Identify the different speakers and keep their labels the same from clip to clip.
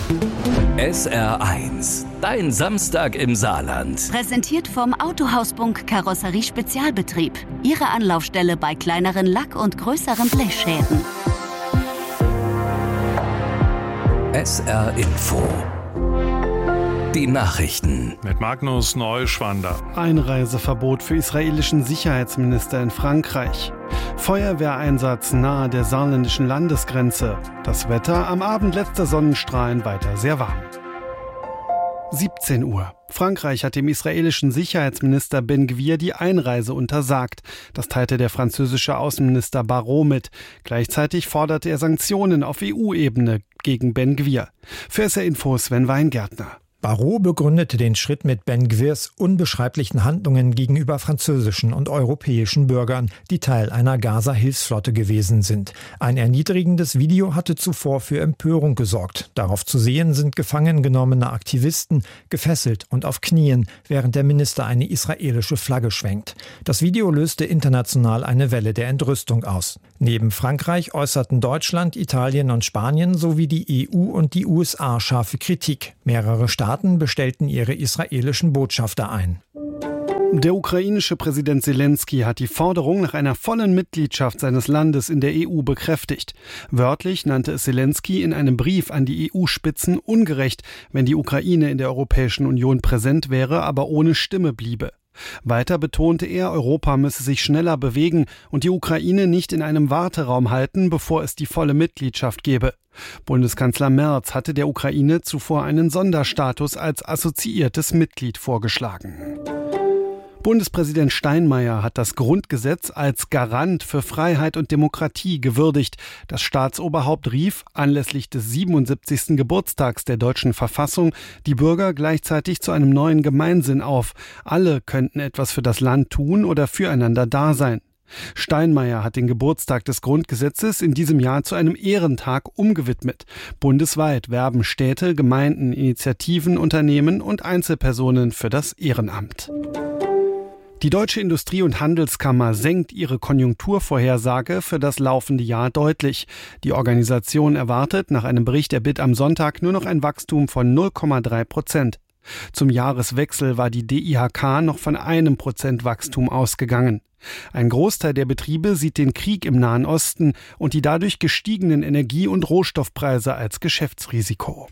Speaker 1: SR1, dein Samstag im Saarland.
Speaker 2: Präsentiert vom Autohaus-Bunk Karosserie Spezialbetrieb. Ihre Anlaufstelle bei kleineren Lack- und größeren Blechschäden.
Speaker 1: SR Info. Die Nachrichten.
Speaker 3: Mit Magnus Neuschwander.
Speaker 4: Einreiseverbot für israelischen Sicherheitsminister in Frankreich. Feuerwehreinsatz nahe der saarländischen Landesgrenze. Das Wetter, am Abend letzter Sonnenstrahlen, weiter sehr warm. 17 Uhr. Frankreich hat dem israelischen Sicherheitsminister Ben-Gvir die Einreise untersagt. Das teilte der französische Außenminister Barrot mit. Gleichzeitig forderte er Sanktionen auf EU-Ebene gegen Ben-Gvir. Für SR Info Sven Weingärtner.
Speaker 5: Barrot begründete den Schritt mit Ben-Gvirs unbeschreiblichen Handlungen gegenüber französischen und europäischen Bürgern, die Teil einer Gaza-Hilfsflotte gewesen sind. Ein erniedrigendes Video hatte zuvor für Empörung gesorgt. Darauf zu sehen sind gefangen genommene Aktivisten, gefesselt und auf Knien, während der Minister eine israelische Flagge schwenkt. Das Video löste international eine Welle der Entrüstung aus. Neben Frankreich äußerten Deutschland, Italien und Spanien sowie die EU und die USA scharfe Kritik. Mehrere Staaten bestellten ihre israelischen Botschafter ein.
Speaker 4: Der ukrainische Präsident Zelensky hat die Forderung nach einer vollen Mitgliedschaft seines Landes in der EU bekräftigt. Wörtlich nannte es Zelensky in einem Brief an die EU-Spitzen ungerecht, wenn die Ukraine in der Europäischen Union präsent wäre, aber ohne Stimme bliebe. Weiter betonte er, Europa müsse sich schneller bewegen und die Ukraine nicht in einem Warteraum halten, bevor es die volle Mitgliedschaft gebe. Bundeskanzler Merz hatte der Ukraine zuvor einen Sonderstatus als assoziiertes Mitglied vorgeschlagen. Bundespräsident Steinmeier hat das Grundgesetz als Garant für Freiheit und Demokratie gewürdigt. Das Staatsoberhaupt rief anlässlich des 77. Geburtstags der deutschen Verfassung die Bürger gleichzeitig zu einem neuen Gemeinsinn auf. Alle könnten etwas für das Land tun oder füreinander da sein. Steinmeier hat den Geburtstag des Grundgesetzes in diesem Jahr zu einem Ehrentag umgewidmet. Bundesweit werben Städte, Gemeinden, Initiativen, Unternehmen und Einzelpersonen für das Ehrenamt. Die Deutsche Industrie- und Handelskammer senkt ihre Konjunkturvorhersage für das laufende Jahr deutlich. Die Organisation erwartet nach einem Bericht der BIT am Sonntag nur noch ein Wachstum von 0,3%. Zum Jahreswechsel war die DIHK noch von 1% Wachstum ausgegangen. Ein Großteil der Betriebe sieht den Krieg im Nahen Osten und die dadurch gestiegenen Energie- und Rohstoffpreise als Geschäftsrisiko.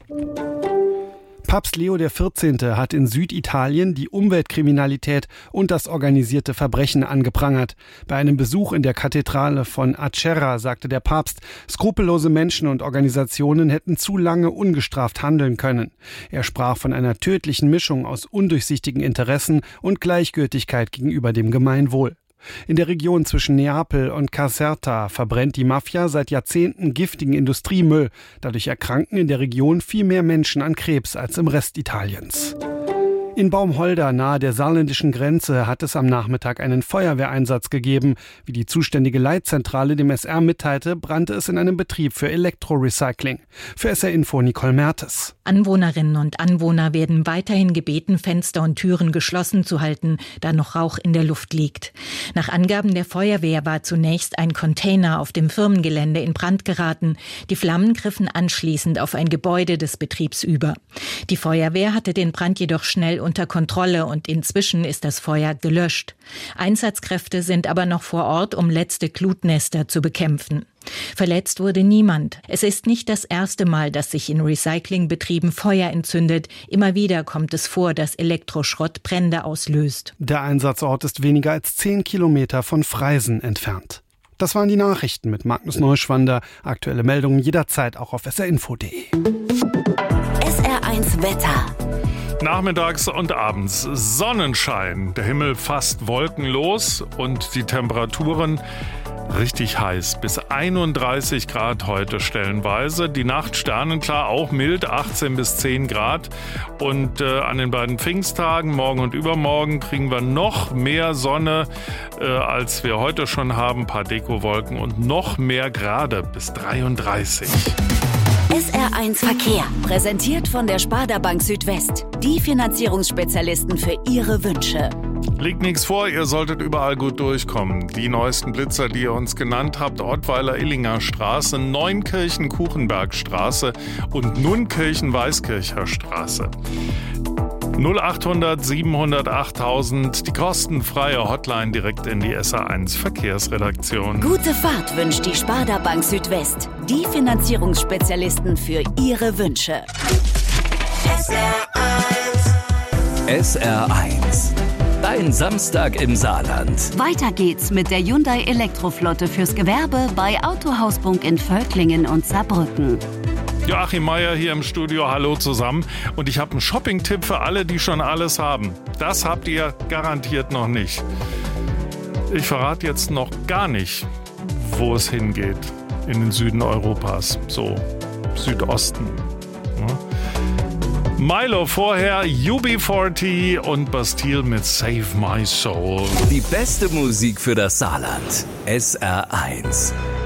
Speaker 4: Papst Leo XIV. Hat in Süditalien die Umweltkriminalität und das organisierte Verbrechen angeprangert. Bei einem Besuch in der Kathedrale von Acerra sagte der Papst, skrupellose Menschen und Organisationen hätten zu lange ungestraft handeln können. Er sprach von einer tödlichen Mischung aus undurchsichtigen Interessen und Gleichgültigkeit gegenüber dem Gemeinwohl. In der Region zwischen Neapel und Caserta verbrennt die Mafia seit Jahrzehnten giftigen Industriemüll. Dadurch erkranken in der Region viel mehr Menschen an Krebs als im Rest Italiens. In Baumholder nahe der saarländischen Grenze hat es am Nachmittag einen Feuerwehreinsatz gegeben. Wie die zuständige Leitzentrale dem SR mitteilte, brannte es in einem Betrieb für Elektrorecycling. Für SR Info Nicole Mertes.
Speaker 6: Anwohnerinnen und Anwohner werden weiterhin gebeten, Fenster und Türen geschlossen zu halten, da noch Rauch in der Luft liegt. Nach Angaben der Feuerwehr war zunächst ein Container auf dem Firmengelände in Brand geraten. Die Flammen griffen anschließend auf ein Gebäude des Betriebs über. Die Feuerwehr hatte den Brand jedoch schnell unter Kontrolle und inzwischen ist das Feuer gelöscht. Einsatzkräfte sind aber noch vor Ort, um letzte Glutnester zu bekämpfen. Verletzt wurde niemand. Es ist nicht das erste Mal, dass sich in Recyclingbetrieben Feuer entzündet. Immer wieder kommt es vor, dass Elektroschrott Brände auslöst.
Speaker 4: Der Einsatzort ist weniger als 10 Kilometer von Freisen entfernt. Das waren die Nachrichten mit Magnus Neuschwander. Aktuelle Meldungen jederzeit auch auf srinfo.de.
Speaker 2: SR1 Wetter.
Speaker 3: Nachmittags und abends Sonnenschein, der Himmel fast wolkenlos und die Temperaturen richtig heiß, bis 31 Grad heute stellenweise. Die Nacht sternenklar, auch mild, 18 bis 10 Grad. Und an den beiden Pfingsttagen, morgen und übermorgen, kriegen wir noch mehr Sonne, als wir heute schon haben. Ein paar Dekowolken und noch mehr Grade, bis 33.
Speaker 2: SR1 Verkehr, präsentiert von der Sparda Bank Südwest. Die Finanzierungsspezialisten für Ihre Wünsche.
Speaker 3: Liegt nichts vor, ihr solltet überall gut durchkommen. Die neuesten Blitzer, die ihr uns genannt habt: Ottweiler-Illinger Straße, Neunkirchen-Kuchenbergstraße und Nunkirchen-Weißkircher Straße. 0800 700 8000, die kostenfreie Hotline direkt in die SA1 Verkehrsredaktion.
Speaker 2: Gute Fahrt wünscht die Sparda Bank Südwest. Die Finanzierungsspezialisten für Ihre Wünsche.
Speaker 1: SR1. Dein Samstag im Saarland.
Speaker 2: Weiter geht's mit der Hyundai Elektroflotte fürs Gewerbe bei Autohaus-Bunk in Völklingen und Saarbrücken.
Speaker 3: Joachim Meier hier im Studio, hallo zusammen. Und ich habe einen Shopping-Tipp für alle, die schon alles haben. Das habt ihr garantiert noch nicht. Ich verrate jetzt noch gar nicht, wo es hingeht in den Süden Europas, so Südosten. Ja. Milo vorher, UB40 und Bastille mit Save My Soul.
Speaker 1: Die beste Musik für das Saarland. SR1.